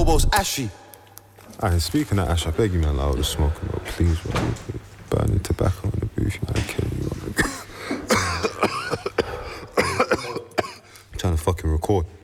elbows ashy. Alright, speaking of ash, I beg you, man, like, I was smoking, bro. Please, bro. Burning tobacco in the booth, you know, I kill you, bro. I'm trying to fucking record.